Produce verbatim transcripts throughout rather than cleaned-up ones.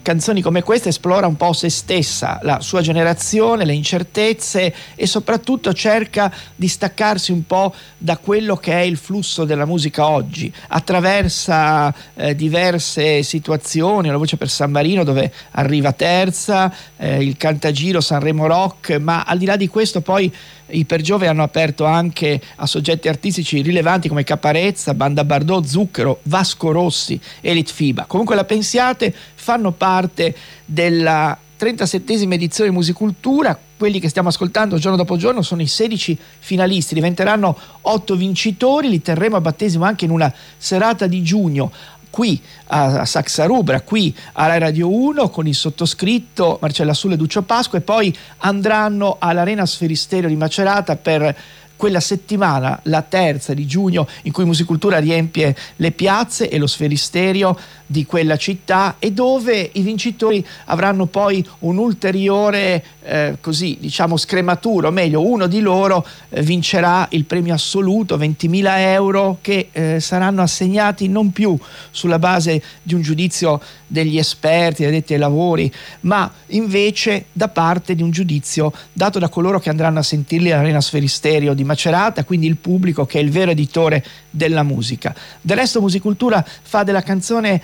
canzoni come queste esplora un po' se stessa, la sua generazione, le incertezze, e soprattutto cerca di staccarsi un po' da quello che è il flusso della musica oggi. Attraversa eh, diverse situazioni, La voce per San Marino dove arriva terza, eh, il Cantagiro, Sanremo Rock, ma al di là di questo poi i Per Giove hanno aperto anche a soggetti artistici rilevanti come Caparezza, Banda Bardot, Zucchero, Vasco Rossi e Litfiba. Comunque la Pensiate fanno parte della trentasettesima edizione di Musicultura. Quelli che stiamo ascoltando giorno dopo giorno sono i sedici finalisti, diventeranno otto vincitori, li terremo a battesimo anche in una serata di giugno qui a Saxa Rubra, qui a Rai Radio uno, con il sottoscritto Marcella Sulle e Duccio Pasqua, e poi andranno all'Arena Sferisterio di Macerata per quella settimana, la terza di giugno, in cui Musicultura riempie le piazze e lo Sferisterio di quella città, e dove i vincitori avranno poi un ulteriore eh, così diciamo scrematura, o meglio uno di loro eh, vincerà il premio assoluto, ventimila euro, che eh, saranno assegnati non più sulla base di un giudizio degli esperti, addetti ai lavori, ma invece da parte di un giudizio dato da coloro che andranno a sentirli all'Arena Sferisterio di Macerata, quindi il pubblico che è il vero editore della musica. Del resto Musicultura fa della canzone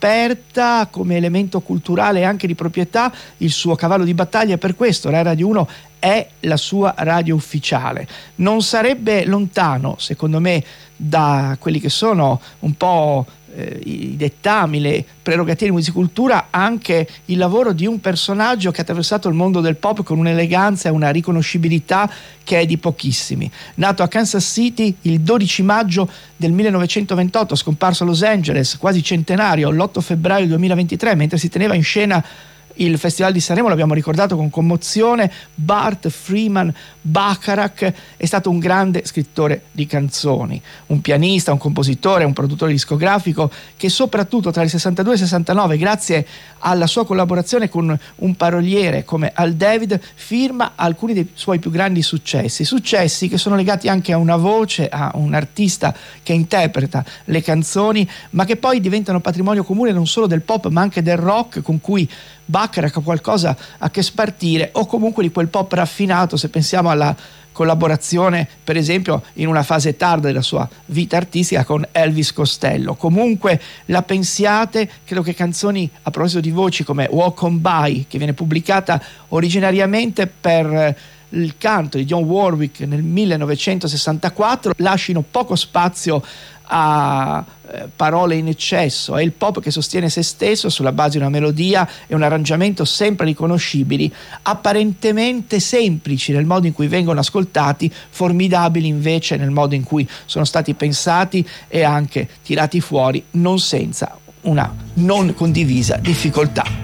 aperta come elemento culturale e anche di proprietà il suo cavallo di battaglia, e per questo Rai Radio uno è la sua radio ufficiale. Non sarebbe lontano, secondo me, da quelli che sono un po' eh, i dettami, le prerogative di Musicultura, anche il lavoro di un personaggio che ha attraversato il mondo del pop con un'eleganza e una riconoscibilità che è di pochissimi. Nato a Kansas City il dodici maggio del millenovecentoventotto, scomparso a Los Angeles, quasi centenario, l'otto febbraio duemilaventitré, mentre si teneva in scena il Festival di Sanremo, l'abbiamo ricordato con commozione, Bart Freeman Bacharach è stato un grande scrittore di canzoni, un pianista, un compositore, un produttore discografico che soprattutto tra il sessantadue e il sessantanove, grazie alla sua collaborazione con un paroliere come Al David, firma alcuni dei suoi più grandi successi, successi che sono legati anche a una voce, a un artista che interpreta le canzoni, ma che poi diventano patrimonio comune non solo del pop ma anche del rock, con cui Bacharach ha qualcosa a che spartire, o comunque di quel pop raffinato, se pensiamo alla collaborazione per esempio in una fase tarda della sua vita artistica con Elvis Costello. Comunque la Pensiate, credo che canzoni, a proposito di voci, come Walk On By, che viene pubblicata originariamente per il canto di Dionne Warwick nel millenovecentosessantaquattro, lasciano poco spazio a eh, parole in eccesso. È il pop che sostiene se stesso sulla base di una melodia e un arrangiamento sempre riconoscibili, apparentemente semplici nel modo in cui vengono ascoltati, formidabili invece nel modo in cui sono stati pensati e anche tirati fuori, non senza una non condivisa difficoltà.